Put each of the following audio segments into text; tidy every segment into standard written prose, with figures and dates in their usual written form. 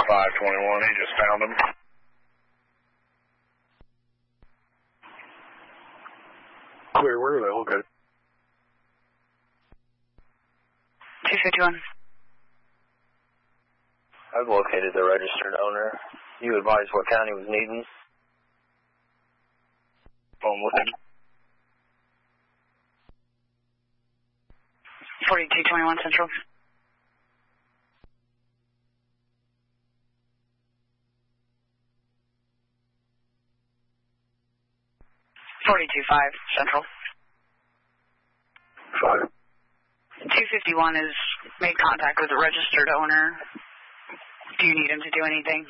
521, he just found him. Clear, where are they located? 251. I've located the registered owner. You advised what county was needing? Phone looking. 4221 Central. .42.5 Central. 5. 251 has made contact with the registered owner. Do you need him to do anything?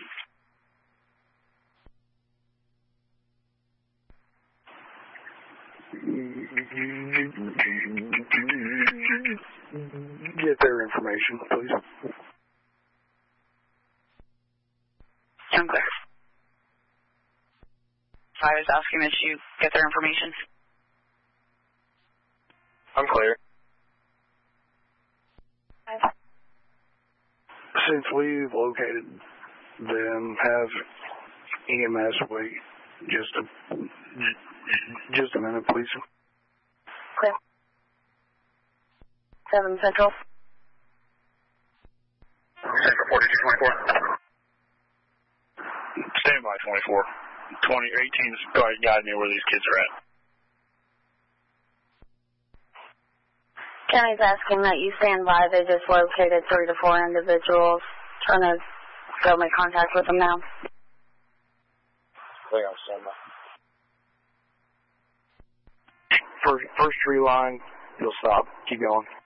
Get their information, please. I'm clear. I was asking that you get their information. I'm clear. Since we've located them, have EMS wait just a minute, please. Clear. 7 Central. Central 4224. Stand by 24. 2018's guide me where these kids are at. County's asking that you stand by. They just located 3 to 4 individuals. Trying to go make contact with them now. Hang on, stand by. First tree line, you'll stop. Keep going.